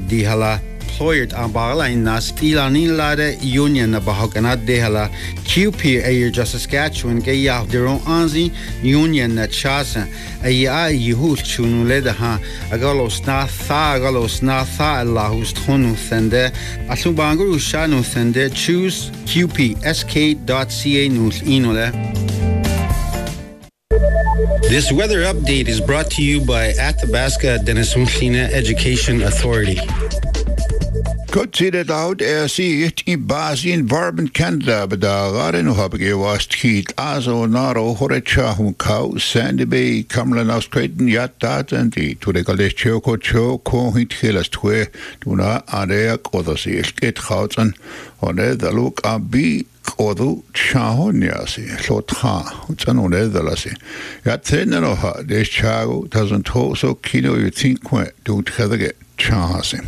dihala employed an bagala inas ilanin lade union na bahokana dehala QP ayer just Saskatchewan ge ya deron anzi union na chasa aya yuhul chunule da ha agalos na tha allahus tonu sende asubangu shanu sende choose qpsk.ca news inole. This weather update is brought to you by Athabasca Denisoonslina Education Authority. Could see that out it in Basi in Barban, Canada, but the Garden Hobby was heat, Azo, Naro, Horecha, Hunkau, Sandy Bay, Cameron, Australian, Yatat, and the to the Galish Choco Cho, Cohit Hillas Twe, Duna, Area, Kodosi, Skate Houghton, or the look and be. Kodu Chahoniasi, Lotha, Utanolesi. Yat Tenenoha, this Chago doesn't hold so kino you think when do together get Chahasi.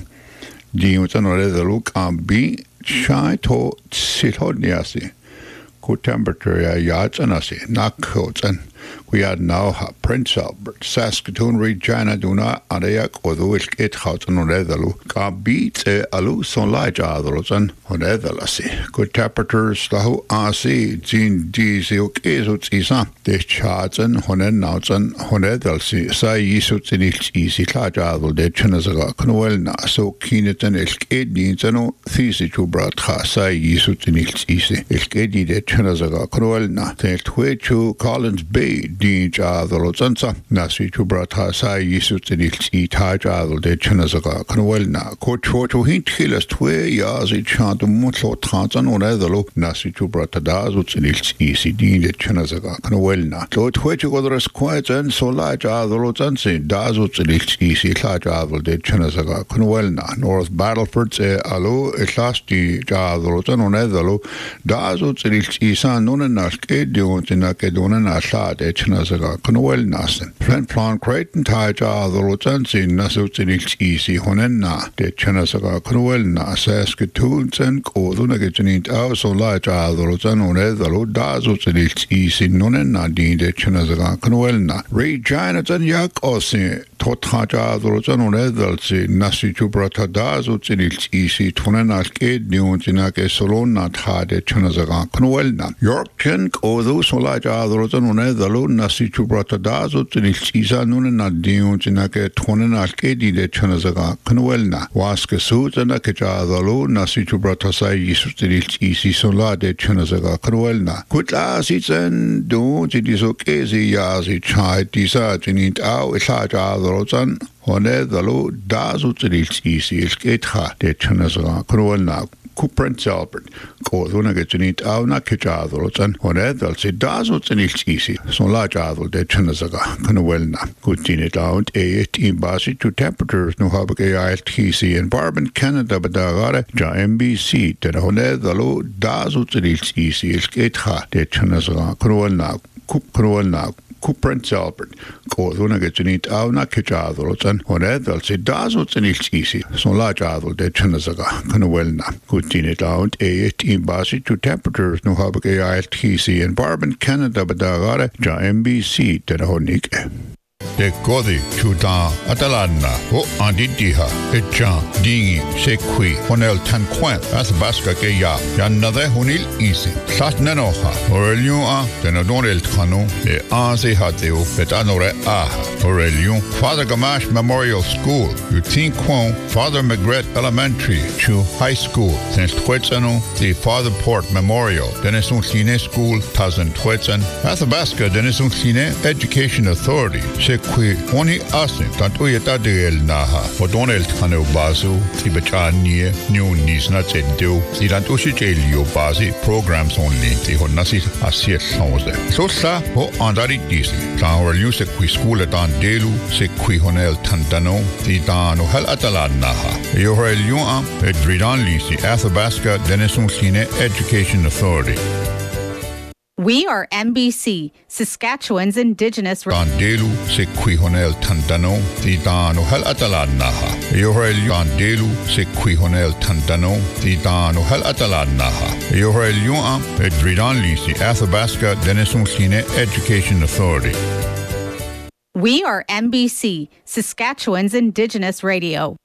Dimutanole look and be shy to Sitoniasi. Good temperature yachts and asi, knock coats and we had now Prince Albert, Saskatoon, Regina, Duna, Areak, Oduish, It Houghton, Oredalu, Gabit, Alu, Sonlai Jadros, and Oredalasi. Good temperatures, Lahu Asi, Jean Dizio, Kesut Isa, this charts and Honen Nautzen, Honedalsi, Sai Yisuts in each easy Klajadal, de Chenazaga, Knuelna, so Keenet and Elsked, and Thisi to Bratha, Sai Yisuts in each easy, Elskedi de Chenazaga, Knuelna, Tel Twechu, Collins Bay. Dean Jadal Zansa, Nasi to Brata Sai Yisut in Ilsi Tajadal de Chenazaga, Knuelna, Coach Hint Hillas Twe Yazi Chant Mutlo Tanzan or Edalo, Nasi to Brata Dazuts in Ilsi, Dean de Chenazaga, Knuelna. Lord Twitch Godras Quiet and so large Adal Zansi, Dazuts in Ilsi, Tajadal de Chenazaga, Knuelna, North Battleford, Alo, Eslasti Jadal Zan on Edalo, Dazuts in Ilsi, San Nunaske, Dunes in Akeduna Nasad. Chenazaga, Knuel Nassen. Plan Creighton Taja, the Rotansi, Nasuts in easy Honena, de Chenazaga, Knuel Saskatoons and Kodunagatinit, also large the Rotan the Lord Dazuts in easy Nonena, Dean de Chenazaga, Knuelna. Regina and Yak Ossi, Totaja, the Rotan Edalsi, Nasi Jubrata Dazuts in easy Tonenaske, Nutinake Solona, Tade Chenazaga, Knuelna. Yorkin, Kodu, so large the Rotan the Nasi Chubrata Dazo to the Chisa Nuna Dion Chinake Tonanake de Chenazaga, Knuelna, Waska Suit and Akaja, the Lo Nasi Chubrata Sai Yisutili Isi Sola de Chenazaga, Knuelna. Kutla sits and do it is okay, Yazi Chai, Tisa, Jinit Au, Isaja, the Rotan, Hone the Lo Dazo to the Isi, Sketha de Chenazaga, Knuelna. Prince Albert, Koduna gets in it out, not Kijadros, and Honedal, say Dazots and it's easy. So large adult de Chenazaga, Knuelna, good in it out, in Basi to temperatures, no Habak ITC and Barban, Canada, but Dagara, MBC, that Honedalo, Dazots and it's easy, Sketha de Chenazaga, Knuelna. Prince Albert, Koduna gets in it out, not Kijadros, and Honedal, say Dazots and it's easy. So large adult de Chenazaga, Knuelna, good in it out, in Basi to temperatures, no Habak ITC and Barban, Canada, but Dagara, MBC, that Honike. De Godi, Chuta, Atalana, O Andidiha, Echa, Dingi, Sequi, Honel Tanquin, Athabasca Gaya, Yanade Honil Easy, Satnanoha, Aurelion, Denadonel Trano, de Anze Hateo, Betanore Aha, Aurelion, Father Gamache Memorial School, Utinquon, Father Magret Elementary, Chu High School, Saint Twetzano, the Father Port Memorial, Denisoonslina School, Tazan Twetzan, Athabasca Denisoonslina Education Authority, Qui Honi Asin, Tantoyeta de El Naha, Odonel Tano Basu, Tibetania, New Nisna Zedo, Silantushi Jelio Basi, programs only, the Honasi Asiet Sonze. So sa, ho andari disi, Tan New Sequi School at Andelu, Sequi Honel Tantano, the Dano Hel Atalan Naha, Yohel Yuan, Edridan Lisi, Athabasca, Denisoonslina Education Authority. We are MBC, Saskatchewan's Indigenous Dandelu, Sequi Honel Tantano, the Dano Hel Atalanaha. Yohel Dandelu, Sequi Honel Tantano, the Dano Hel Atalanaha. Yohel Yuan, Edridan Lisi, Athabasca, Denisoonslina Education Authority. We are MBC, Saskatchewan's Indigenous Radio.